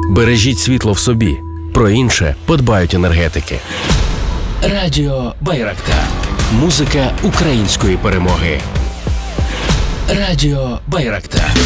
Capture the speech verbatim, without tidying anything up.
Бережіть світло в собі. Про інше подбають енергетики. Радіо Байрактар. Музика української перемоги. Радіо Байрактар.